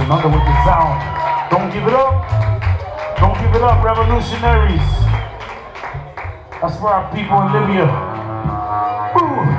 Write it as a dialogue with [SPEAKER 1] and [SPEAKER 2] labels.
[SPEAKER 1] Another with the sound. Don't give it up. Don't give it up, revolutionaries. That's for our people in Libya. Ooh.